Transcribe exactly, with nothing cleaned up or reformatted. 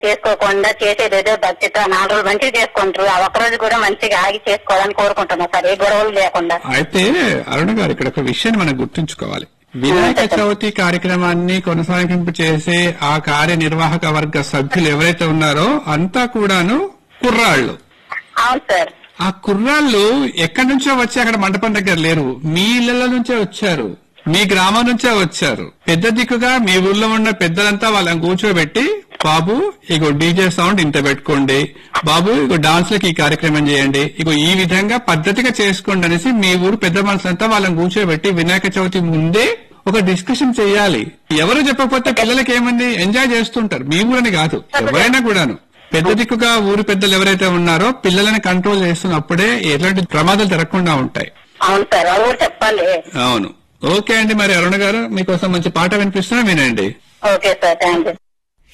చేసుకోకుండా చేసేది ఏదో భక్తితో నాలుగు రోజులు మంచిగా చేసుకుంటారు. ఆ ఒక్కరోజు కూడా మంచిగా ఆగి చేసుకోవాలని కోరుకుంటున్నా సార్, ఏ గొడవలు లేకుండా. అయితే అరుణ గారు ఇక్కడ ఒక విషయాన్ని మనం గుర్తుంచుకోవాలి. వినాయక చవితి కార్యక్రమాన్ని కొనసాగింపు చేసే ఆ కార్యనిర్వాహక వర్గ సభ్యులు ఎవరైతే ఉన్నారో అంతా కూడాను కుర్రాళ్ళు. అవును సార్. ఆ కుర్రాళ్ళు ఎక్కడి నుంచో వచ్చి అక్కడ మండపం దగ్గర లేరు, మీ ఇళ్ల నుంచే వచ్చారు, మీ గ్రామం నుంచే వచ్చారు. పెద్ద దిక్కుగా మీ ఊర్లో ఉన్న పెద్దలంతా వాళ్ళని కూర్చోబెట్టి, బాబు ఇగో డీజే సౌండ్ ఇంత పెట్టుకోండి, బాబు ఇగో డాన్స్ లకి ఈ కార్యక్రమం చేయండి, ఇగో ఈ విధంగా పద్ధతిగా చేసుకోండి అనేసి మీ ఊరు పెద్ద మనుషులంతా వాళ్ళని కూర్చోబెట్టి వినాయక చవితి ముందే ఒక డిస్కషన్ చేయాలి. ఎవరు చెప్పకపోతే పిల్లలకి ఏమంది ఎంజాయ్ చేస్తుంటారు. మీ ఊరని కాదు, ఎవరైనా కూడాను. పెద్ద దిక్కుగా ఊరు పెద్దలు ఎవరైతే ఉన్నారో పిల్లలని కంట్రోల్ చేస్తున్నప్పుడే ఎలాంటి ప్రమాదాలు జరగకుండా ఉంటాయి. అవును సార్, అవును చెప్పాలి. అవును. ఓకే అండి, మరి అరుణ గారు మీకోసం మంచి పాట వినిపిస్తున్నా వినండి. Okay sir, thank you.